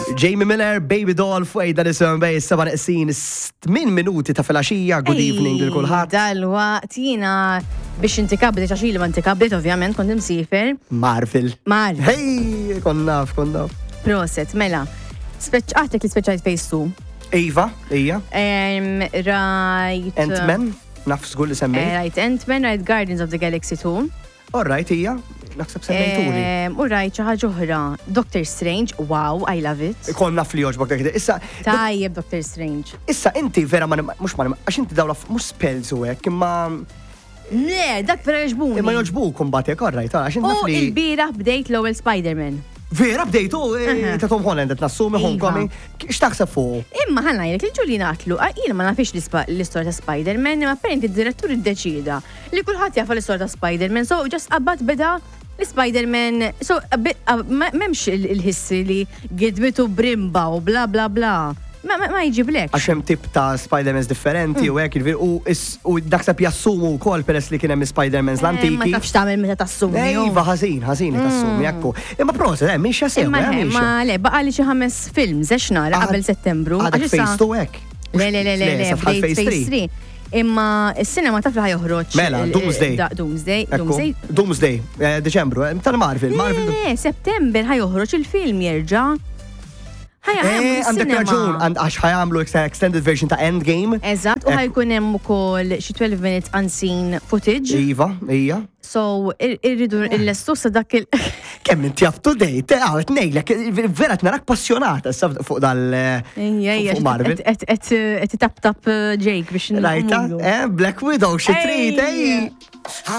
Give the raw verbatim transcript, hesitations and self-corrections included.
Jamie Miller, Baby Doll, fuq ejda nisem bej seba' neqsin tmien minuti ta' filgħaxija, good evening lil kulħadd. Dal-waqt jiena biex inti kabdet għax ili ma inti kabdet ovvjament kont imsifer. Marvel. Marvel. Hej, kon naf, kon naf. Proset, mela. Speċqatek li speċajt fejstu. Iva, ija. Rajt. Ant-Man, naf żgur li semmej. Rajt Ant-Man, rajt Guardians of the Galaxy two. All right, ija. Naħseb semmejtuli. U rajt xi ħaġa oħra. Doctor Strange, wow, I love it. Kon naf li joġbok dak issa. Tajjeb Doctor Strange. Issa inti vera ma mhux ma għax inti dawla mhux spells u hekk, imma Le, dak vera joġbuni. imma joġbukom bagħtek, all right, għax inti U naf li il-bieraħ bdejt l-ewwel Spider-Man. vera bdejtu ta' Tom Holland qed nassumi homecoming. X'taħseb fuq? Imma ħanajlek il-ġuli naqtlu, jiena ma nafix l-istorja ta' Spider-Man, imma apparenti d-direttur iddeċida li kulħadd jafa l-istorja ta' Spider-Man, so just qabad beda l-Spider-Man, so m'hemmx il-hissi li gidbitu brimba u bla bla bla. Ma jġiblek. Għax hemm tip ta' Spider-Mans differenti u hekk u daksab jassumu wkoll peress li kien hemm Spider-Mans l-antiki. Ma tafx tagħmel meta tassumi. Iva, ħażin, ħażin tassumi ekku. Imma proset, hemm mhix jasew. Imma le, baqa' li xi ħames films ex nara qabel Settembru. Għadek Phase two hekk. Le le le le le, bdejt Phase three. Imma s-sinema taf li ħajoħroġ. Mela, Doomsday. Doomsday. Doomsday. Doomsday, Deċembru, tal-Marvel. Le, September ħajoħroġ il-film jerġa'. Eh, għandek raġun, għax ħajamlu extended version ta' Endgame. Eżatt, u ħajkun hemm ukoll xi twelve minutes unseen footage. Iva, ija. So, irridu il-lestu sa dak il- Kemm inti up to date, għawet nejlek, vera t-narak passjonata fuq dal- fuq Marvel. Et tap-tap Jake biex Rajta, eh, Black Widow, xi trid, ej.